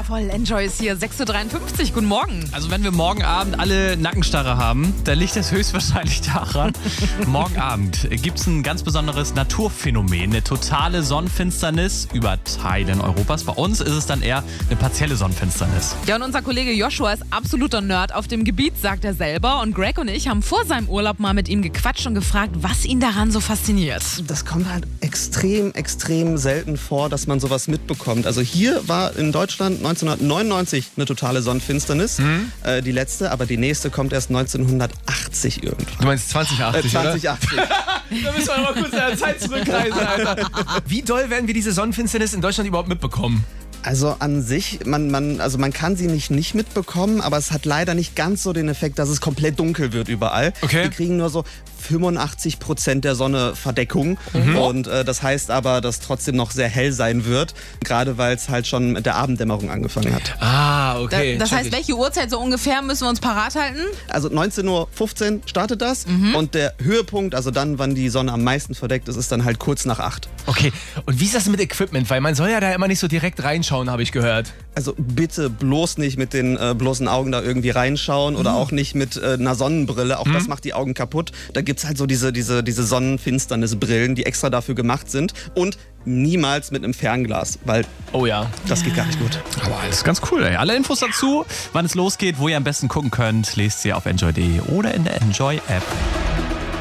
Ja, voll. Enjoy ist hier. 6.53 Uhr. Guten Morgen. Also wenn wir morgen Abend alle Nackenstarre haben, dann liegt das höchstwahrscheinlich daran. Morgen Abend gibt es ein ganz besonderes Naturphänomen, eine totale Sonnenfinsternis über Teilen Europas. Bei uns ist es dann eher eine partielle Sonnenfinsternis. Ja, und unser Kollege Joshua ist absoluter Nerd auf dem Gebiet, sagt er selber. Und Greg und ich haben vor seinem Urlaub mal mit ihm gequatscht und gefragt, was ihn daran so fasziniert. Das kommt halt extrem selten vor, dass man sowas mitbekommt. Also hier war in Deutschland 1999 eine totale Sonnenfinsternis. Die letzte, aber die nächste kommt erst 1980 irgendwann. Du meinst 2080, 2080. Da müssen wir mal kurz in der Zeit zurückreisen, Alter. Wie doll werden wir diese Sonnenfinsternis in Deutschland überhaupt mitbekommen? Also an sich, man kann sie nicht mitbekommen, aber es hat leider nicht ganz so den Effekt, dass es komplett dunkel wird überall. Okay. Wir kriegen nur so 85% der Sonne Verdeckung und das heißt aber, dass trotzdem noch sehr hell sein wird, gerade weil es halt schon mit der Abenddämmerung angefangen hat. Ah, okay. Das heißt, welche Uhrzeit so ungefähr müssen wir uns parat halten? Also 19:15 Uhr startet das und der Höhepunkt, also dann, wann die Sonne am meisten verdeckt ist, ist dann halt kurz nach 8. Okay, und wie ist das mit Equipment? Weil man soll ja da immer nicht so direkt reinschauen, habe ich gehört. Also bitte bloß nicht mit den bloßen Augen da irgendwie reinschauen oder auch nicht mit einer Sonnenbrille. Auch das macht die Augen kaputt. Da gibt's halt so diese Sonnenfinsternisbrillen, die extra dafür gemacht sind. Und niemals mit einem Fernglas, weil Oh ja. das geht gar nicht gut. Aber alles ganz cool, ey. Alle Infos dazu, wann es losgeht, wo ihr am besten gucken könnt, lest ihr auf enjoy.de oder in der Enjoy-App.